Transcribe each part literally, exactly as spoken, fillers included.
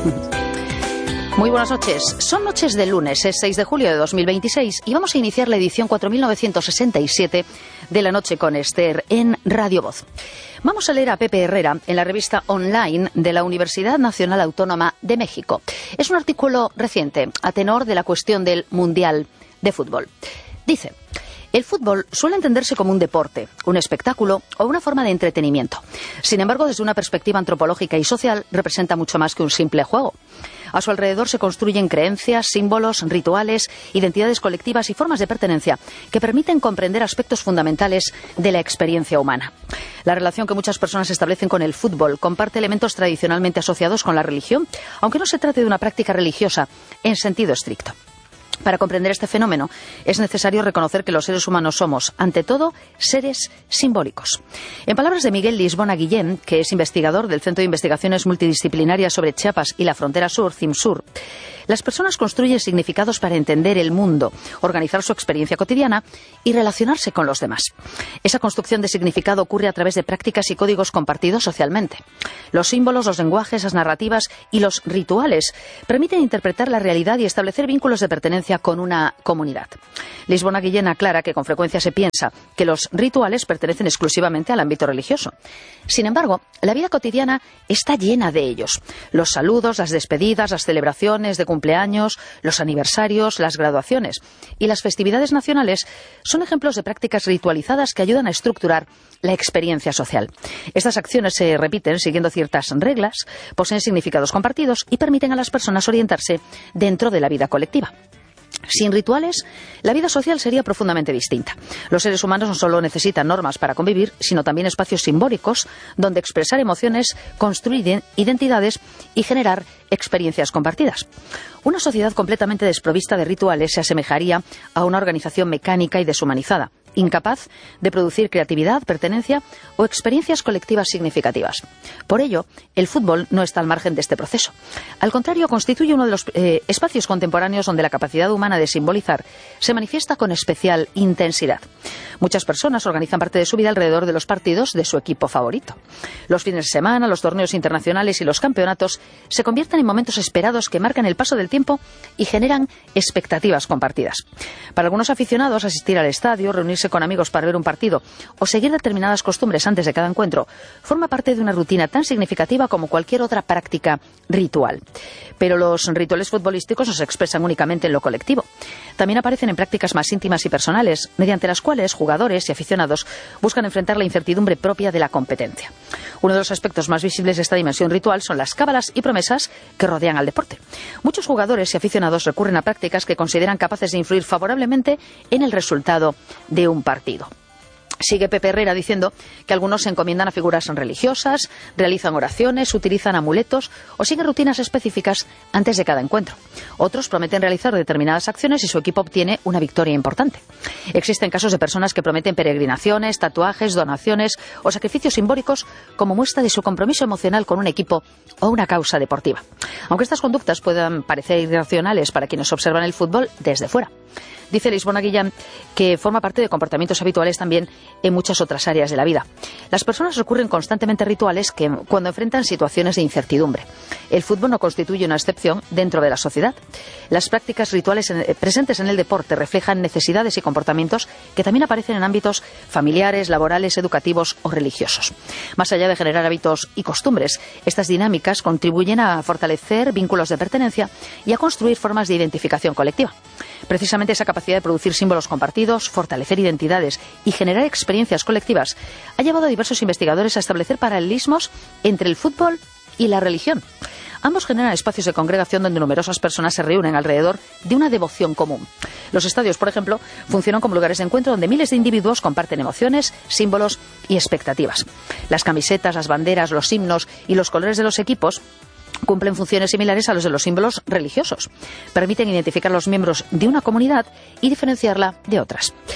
Muy buenas noches. Son noches de lunes, es seis de julio de dos mil veintiséis y vamos a iniciar la edición cuatro mil novecientos sesenta y siete de La Noche con Esther en Radio Voz. Vamos a leer a Pepe Herrera en la revista online de la Universidad Nacional Autónoma de México. Es un artículo reciente a tenor de la cuestión del Mundial de Fútbol. Dice: el fútbol suele entenderse como un deporte, un espectáculo o una forma de entretenimiento. Sin embargo, desde una perspectiva antropológica y social, representa mucho más que un simple juego. A su alrededor se construyen creencias, símbolos, rituales, identidades colectivas y formas de pertenencia que permiten comprender aspectos fundamentales de la experiencia humana. La relación que muchas personas establecen con el fútbol comparte elementos tradicionalmente asociados con la religión, aunque no se trate de una práctica religiosa en sentido estricto. Para comprender este fenómeno es necesario reconocer que los seres humanos somos, ante todo, seres simbólicos. En palabras de Miguel Lisbona Guillén, que es investigador del Centro de Investigaciones Multidisciplinarias sobre Chiapas y la Frontera Sur, CIMSUR, las personas construyen significados para entender el mundo, organizar su experiencia cotidiana y relacionarse con los demás. Esa construcción de significado ocurre a través de prácticas y códigos compartidos socialmente. Los símbolos, los lenguajes, las narrativas y los rituales permiten interpretar la realidad y establecer vínculos de pertenencia con una comunidad. Lisbona Guillén aclara que con frecuencia se piensa que los rituales pertenecen exclusivamente al ámbito religioso. Sin embargo, la vida cotidiana está llena de ellos. Los saludos, las despedidas, las celebraciones de cumpleaños, los aniversarios, las graduaciones y las festividades nacionales son ejemplos de prácticas ritualizadas que ayudan a estructurar la experiencia social. Estas acciones se repiten siguiendo ciertas reglas, poseen significados compartidos y permiten a las personas orientarse dentro de la vida colectiva. Sin rituales, la vida social sería profundamente distinta. Los seres humanos no solo necesitan normas para convivir, sino también espacios simbólicos donde expresar emociones, construir identidades y generar experiencias compartidas. Una sociedad completamente desprovista de rituales se asemejaría a una organización mecánica y deshumanizada, incapaz de producir creatividad, pertenencia o experiencias colectivas significativas. Por ello, el fútbol no está al margen de este proceso. Al contrario, constituye uno de los eh, espacios contemporáneos donde la capacidad humana de simbolizar se manifiesta con especial intensidad. Muchas personas organizan parte de su vida alrededor de los partidos de su equipo favorito. Los fines de semana, los torneos internacionales y los campeonatos se convierten en momentos esperados que marcan el paso del tiempo y generan expectativas compartidas. Para algunos aficionados, asistir al estadio, reunirse con amigos para ver un partido o seguir determinadas costumbres antes de cada encuentro forma parte de una rutina tan significativa como cualquier otra práctica ritual. Pero los rituales futbolísticos no se expresan únicamente en lo colectivo. También aparecen en prácticas más íntimas y personales, mediante las cuales jugadores y aficionados buscan enfrentar la incertidumbre propia de la competencia. Uno de los aspectos más visibles de esta dimensión ritual son las cábalas y promesas que rodean al deporte. Muchos jugadores y aficionados recurren a prácticas que consideran capaces de influir favorablemente en el resultado de un partido. Sigue Pepe Herrera diciendo que algunos se encomiendan a figuras religiosas, realizan oraciones, utilizan amuletos o siguen rutinas específicas antes de cada encuentro. Otros prometen realizar determinadas acciones y su equipo obtiene una victoria importante. Existen casos de personas que prometen peregrinaciones, tatuajes, donaciones o sacrificios simbólicos como muestra de su compromiso emocional con un equipo o una causa deportiva. Aunque estas conductas puedan parecer irracionales para quienes observan el fútbol desde fuera. Dice Lisbona Guillén que forma parte de comportamientos habituales también en muchas otras áreas de la vida. Las personas recurren constantemente a rituales que, cuando enfrentan situaciones de incertidumbre. El fútbol no constituye una excepción dentro de la sociedad. Las prácticas rituales en, presentes en el deporte reflejan necesidades y comportamientos que también aparecen en ámbitos familiares, laborales, educativos o religiosos. Más allá de generar hábitos y costumbres, estas dinámicas contribuyen a fortalecer vínculos de pertenencia y a construir formas de identificación colectiva. Precisamente esa capacidad de producir símbolos compartidos, fortalecer identidades y generar experiencias colectivas ha llevado a diversos investigadores a establecer paralelismos entre el fútbol y la religión. Ambos generan espacios de congregación donde numerosas personas se reúnen alrededor de una devoción común. Los estadios, por ejemplo, funcionan como lugares de encuentro donde miles de individuos comparten emociones, símbolos y expectativas. Las camisetas, las banderas, los himnos y los colores de los equipos cumplen funciones similares a los de los símbolos religiosos. Permiten identificar a los miembros de una comunidad y diferenciarla de otras.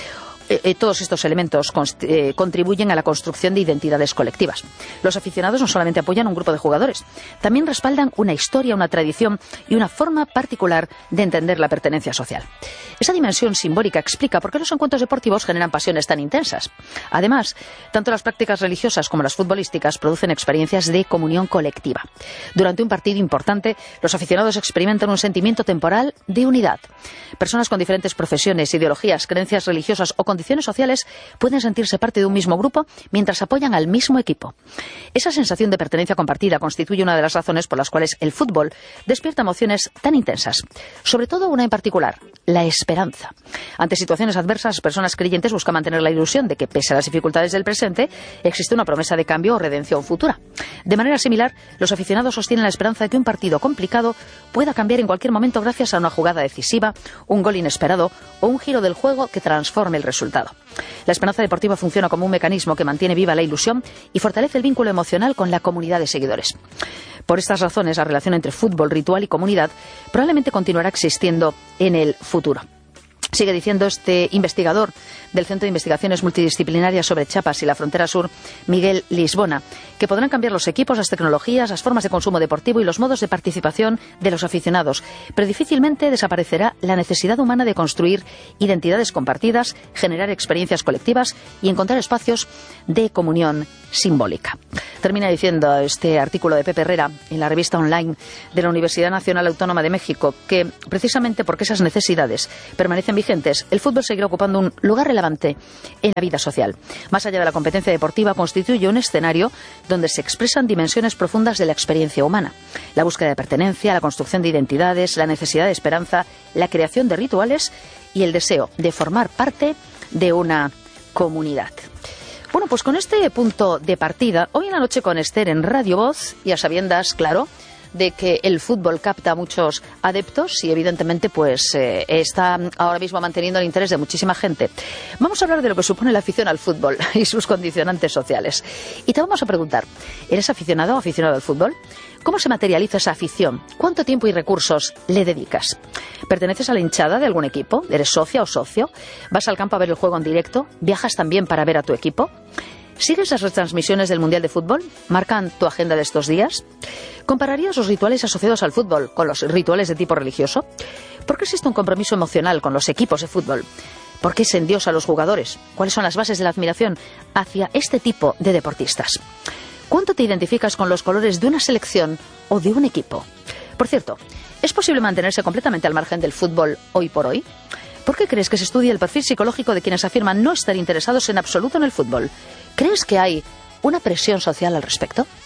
Eh, todos estos elementos eh, contribuyen a la construcción de identidades colectivas. Los aficionados no solamente apoyan a un grupo de jugadores, también respaldan una historia, una tradición y una forma particular de entender la pertenencia social. Esa dimensión simbólica explica por qué los encuentros deportivos generan pasiones tan intensas. Además, tanto las prácticas religiosas como las futbolísticas producen experiencias de comunión colectiva. Durante un partido importante, los aficionados experimentan un sentimiento temporal de unidad. Personas con diferentes profesiones, ideologías, creencias religiosas o condiciones sociales pueden sentirse parte de un mismo grupo mientras apoyan al mismo equipo. Esa sensación de pertenencia compartida constituye una de las razones por las cuales el fútbol despierta emociones tan intensas. Sobre todo una en particular, la esperanza. Ante situaciones adversas, las personas creyentes buscan mantener la ilusión de que, pese a las dificultades del presente, existe una promesa de cambio o redención futura. De manera similar, los aficionados sostienen la esperanza de que un partido complicado pueda cambiar en cualquier momento gracias a una jugada decisiva, un gol inesperado o un giro del juego que transforme el resultado. La esperanza deportiva funciona como un mecanismo que mantiene viva la ilusión y fortalece el vínculo emocional con la comunidad de seguidores. Por estas razones, la relación entre fútbol, ritual y comunidad probablemente continuará existiendo en el futuro. Sigue diciendo este investigador del Centro de Investigaciones Multidisciplinarias sobre Chiapas y la Frontera Sur, Miguel Lisbona, que podrán cambiar los equipos, las tecnologías, las formas de consumo deportivo y los modos de participación de los aficionados, pero difícilmente desaparecerá la necesidad humana de construir identidades compartidas, generar experiencias colectivas y encontrar espacios de comunión simbólica. Termina diciendo este artículo de Pepe Herrera en la revista online de la Universidad Nacional Autónoma de México que, precisamente porque esas necesidades permanecen vigentes, el fútbol seguirá ocupando un lugar relevante en la vida social. Más allá de la competencia deportiva, constituye un escenario donde se expresan dimensiones profundas de la experiencia humana. La búsqueda de pertenencia, la construcción de identidades, la necesidad de esperanza, la creación de rituales y el deseo de formar parte de una comunidad. Bueno, pues con este punto de partida, hoy en la noche con Esther en Radio Voz, y a sabiendas, claro, de que el fútbol capta a muchos adeptos y evidentemente pues eh, está ahora mismo manteniendo el interés de muchísima gente. Vamos a hablar de lo que supone la afición al fútbol y sus condicionantes sociales. Y te vamos a preguntar, ¿eres aficionado o aficionado al fútbol? ¿Cómo se materializa esa afición? ¿Cuánto tiempo y recursos le dedicas? ¿Perteneces a la hinchada de algún equipo? ¿Eres socia o socio? ¿Vas al campo a ver el juego en directo? ¿Viajas también para ver a tu equipo? ¿Sigues las retransmisiones del Mundial de Fútbol? ¿Marcan tu agenda de estos días? ¿Compararías los rituales asociados al fútbol con los rituales de tipo religioso? ¿Por qué existe un compromiso emocional con los equipos de fútbol? ¿Por qué se endiosa a los jugadores? ¿Cuáles son las bases de la admiración hacia este tipo de deportistas? ¿Cuánto te identificas con los colores de una selección o de un equipo? Por cierto, ¿es posible mantenerse completamente al margen del fútbol hoy por hoy? ¿Por qué crees que se estudia el perfil psicológico de quienes afirman no estar interesados en absoluto en el fútbol? ¿Crees que hay una presión social al respecto?